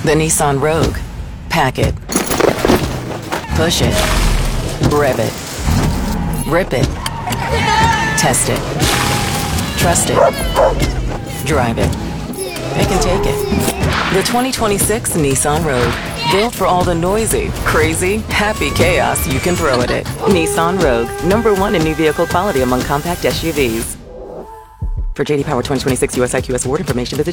The Nissan Rogue. Pack it. Push it. Rev it. Rip it. Test it. Trust it. Drive it. Pick and take it. The 2026 Nissan Rogue. Built for all the noisy, crazy, happy chaos you can throw at it. Nissan Rogue. #1 in new vehicle quality among compact SUVs. For JD Power 2026 US IQS award information, visit